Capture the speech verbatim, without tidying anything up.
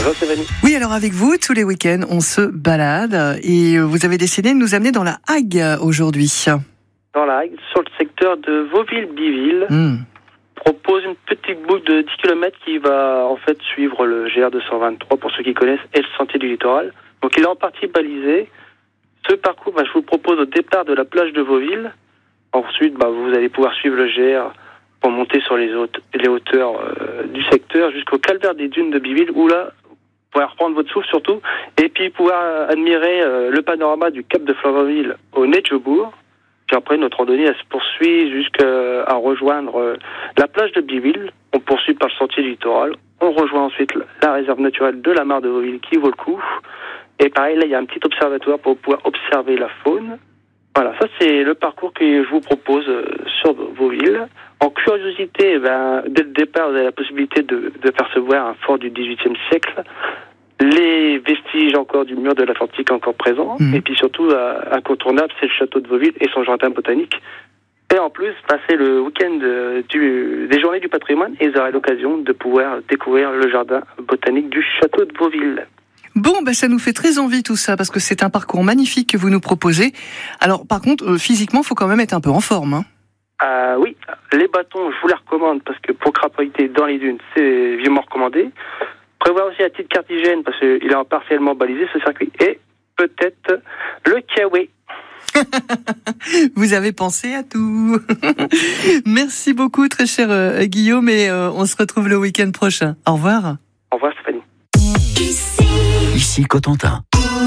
Bonjour Stéphanie. Oui, alors avec vous, tous les week-ends, on se balade et vous avez décidé de nous amener dans la Hague aujourd'hui. Dans la Hague, sur le secteur de Vauville-Biville, mmh. propose une petite boucle de dix kilomètres qui va en fait suivre le G R deux cent vingt-trois pour ceux qui connaissent et le sentier du littoral. Donc il est en partie balisé. Ce parcours, bah, je vous le propose au départ de la plage de Vauville. Ensuite, bah, vous allez pouvoir suivre le G R pour monter sur les, haute- les hauteurs euh, du secteur jusqu'au calvaire des dunes de Biville, où là, vous pourrez reprendre votre souffle surtout, et puis pouvoir admirer euh, le panorama du cap de Flamanville au Neigebourg. Puis après, notre randonnée, elle se poursuit jusqu'à rejoindre euh, la plage de Biville. On poursuit par le sentier du littoral. On rejoint ensuite la réserve naturelle de la mare de Vauville qui vaut le coup. Et pareil, là, il y a un petit observatoire pour pouvoir observer la faune. Voilà, ça c'est le parcours que je vous propose euh, sur Vauville. En curiosité, ben, dès le départ, vous avez la possibilité de, de percevoir un fort du dix-huitième siècle, les vestiges encore du mur de l'Atlantique encore présents, mmh. et puis surtout, euh, incontournable, c'est le château de Vauville et son jardin botanique. Et en plus, passer le week-end euh, du, des journées du patrimoine, et vous aurez l'occasion de pouvoir découvrir le jardin botanique du château de Vauville. Bon, ben ça nous fait très envie tout ça, parce que c'est un parcours magnifique que vous nous proposez. Alors, par contre, euh, physiquement, il faut quand même être un peu en forme. Hein. Euh, oui, les bâtons, je vous les recommande, parce que pour crapahuter dans les dunes, c'est vivement recommandé. Prévoir aussi la petite carte hygiène, parce qu'il est partiellement balisé, ce circuit. Et peut-être le kiawe. Vous avez pensé à tout. Merci beaucoup, très cher euh, Guillaume, et euh, on se retrouve le week-end prochain. Au revoir. Au revoir Stéphanie. Ici Cotentin.